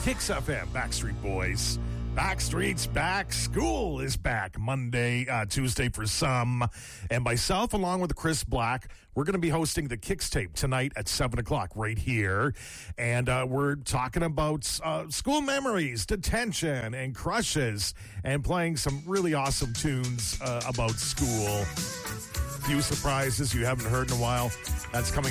Kicks FM, Backstreet Boys. Backstreet's back. School is back Monday, Tuesday for some. And myself, along with Chris Black, we're going to be hosting the Kicks Tape tonight at 7 o'clock right here. And we're talking about school memories, detention, and crushes, and playing some really awesome tunes about school. Few surprises you haven't heard in a while. That's coming